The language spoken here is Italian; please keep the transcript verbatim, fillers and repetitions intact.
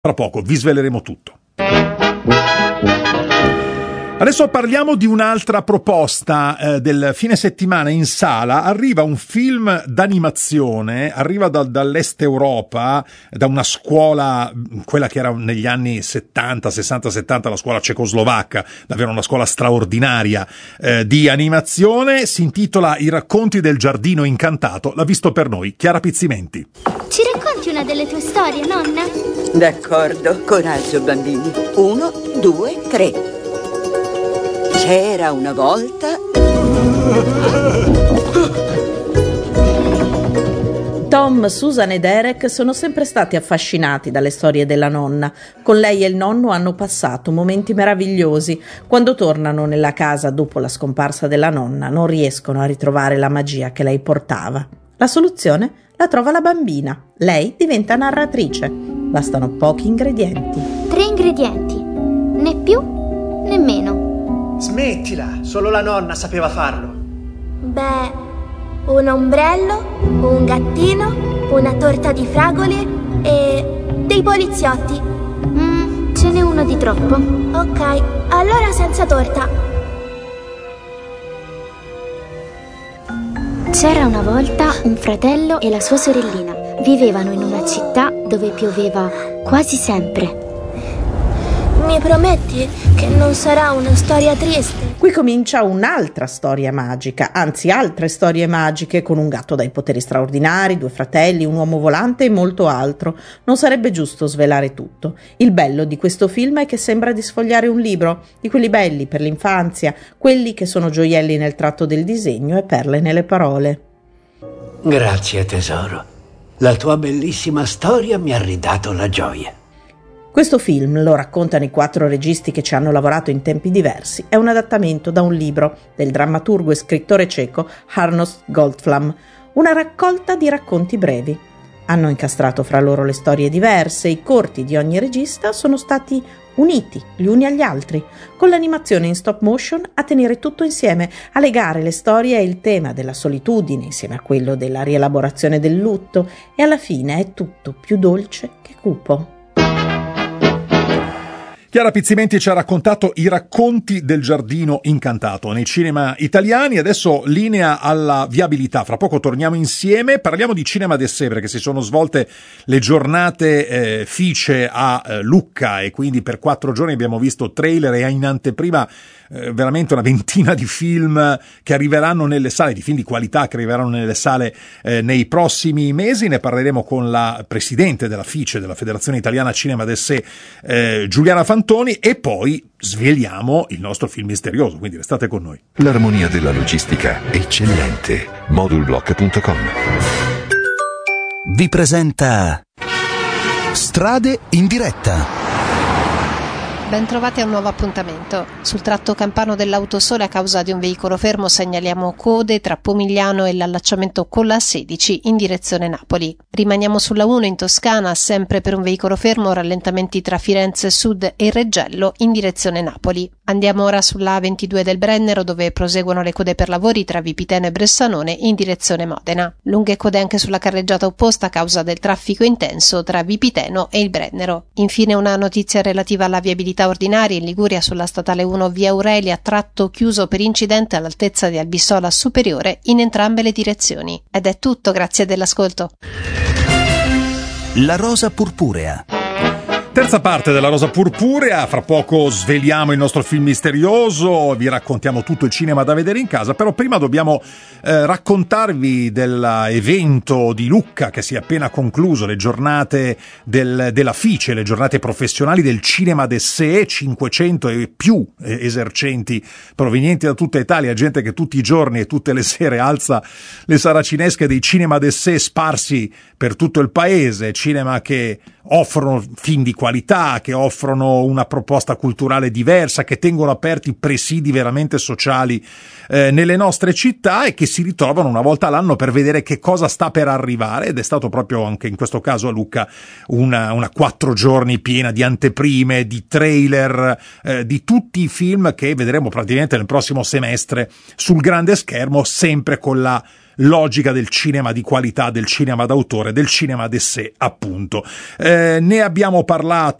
Tra poco vi sveleremo tutto. Adesso parliamo di un'altra proposta eh, del fine settimana in sala. Arriva un film d'animazione, arriva da, dall'est Europa, da una scuola, quella che era negli anni settanta, sessanta, settanta, la scuola cecoslovacca, davvero una scuola straordinaria eh, di animazione. Si intitola I racconti del giardino incantato. L'ha visto per noi Chiara Pizzimenti. Ci racconti una delle tue storie, nonna? D'accordo, coraggio bambini. Uno, due, tre. C'era una volta... Tom, Susan e Derek sono sempre stati affascinati dalle storie della nonna. Con lei e il nonno hanno passato momenti meravigliosi. Quando tornano nella casa dopo la scomparsa della nonna, non riescono a ritrovare la magia che lei portava. La soluzione la trova la bambina. Lei diventa narratrice. Bastano pochi ingredienti. Tre ingredienti. Né più né meno. Smettila, solo la nonna sapeva farlo. Beh, un ombrello, un gattino, una torta di fragole e dei poliziotti. Mm, ce n'è uno di troppo. Ok, allora senza torta. C'era una volta un fratello e la sua sorellina. Vivevano in una città dove pioveva quasi sempre. Mi prometti che non sarà una storia triste? Qui comincia un'altra storia magica, anzi altre storie magiche, con un gatto dai poteri straordinari, due fratelli, un uomo volante e molto altro. Non sarebbe giusto svelare tutto. Il bello di questo film è che sembra di sfogliare un libro, di quelli belli per l'infanzia, quelli che sono gioielli nel tratto del disegno e perle nelle parole. Grazie tesoro, la tua bellissima storia mi ha ridato la gioia. Questo film, lo raccontano i quattro registi che ci hanno lavorato in tempi diversi, è un adattamento da un libro del drammaturgo e scrittore ceco Arnošt Goldflam, una raccolta di racconti brevi. Hanno incastrato fra loro le storie diverse, i corti di ogni regista sono stati uniti gli uni agli altri, con l'animazione in stop motion a tenere tutto insieme, a legare le storie e il tema della solitudine insieme a quello della rielaborazione del lutto, e alla fine è tutto più dolce che cupo. Chiara Pizzimenti ci ha raccontato I racconti del giardino incantato nei cinema italiani. Adesso linea alla viabilità. Fra poco torniamo insieme. Parliamo di cinema d'essè, perché si sono svolte le giornate eh, Fice a eh, Lucca, e quindi per quattro giorni abbiamo visto trailer e in anteprima eh, veramente una ventina di film che arriveranno nelle sale, di film di qualità che arriveranno nelle sale eh, nei prossimi mesi. Ne parleremo con la presidente della Fice, della Federazione Italiana Cinema d'essè, eh, Giuliana Fantoni. E poi sveliamo il nostro film misterioso, quindi restate con noi. L'armonia della logistica è eccellente. Modulblock punto com vi presenta Strade in diretta. Bentrovati a un nuovo appuntamento. Sul tratto campano dell'Autosole, a causa di un veicolo fermo, segnaliamo code tra Pomigliano e l'allacciamento con la sedici in direzione Napoli. Rimaniamo sulla uno in Toscana, sempre per un veicolo fermo, rallentamenti tra Firenze Sud e Reggello in direzione Napoli. Andiamo ora sulla A ventidue del Brennero, dove proseguono le code per lavori tra Vipiteno e Bressanone in direzione Modena. Lunghe code anche sulla carreggiata opposta a causa del traffico intenso tra Vipiteno e il Brennero. Infine una notizia relativa alla viabilità ordinaria in Liguria sulla statale uno via Aurelia, tratto chiuso per incidente all'altezza di Albissola Superiore in entrambe le direzioni. Ed è tutto, grazie dell'ascolto. La rosa purpurea. Terza parte della Rosa Purpurea. Fra poco sveliamo il nostro film misterioso, vi raccontiamo tutto il cinema da vedere in casa, però prima dobbiamo eh, raccontarvi dell'evento di Lucca che si è appena concluso, le giornate del, della Fice, le giornate professionali del cinema d'essè, cinquecento e più eh, esercenti provenienti da tutta Italia, gente che tutti i giorni e tutte le sere alza le saracinesche dei cinema d'essè sparsi per tutto il paese, cinema che offrono film di qualità, che offrono una proposta culturale diversa, che tengono aperti presidi veramente sociali eh, nelle nostre città, e che si ritrovano una volta all'anno per vedere che cosa sta per arrivare. Ed è stato proprio anche in questo caso a Lucca una, una quattro giorni piena di anteprime, di trailer, eh, di tutti i film che vedremo praticamente nel prossimo semestre sul grande schermo, sempre con la logica del cinema di qualità, del cinema d'autore, del cinema d'essai, appunto. Eh, ne abbiamo parlato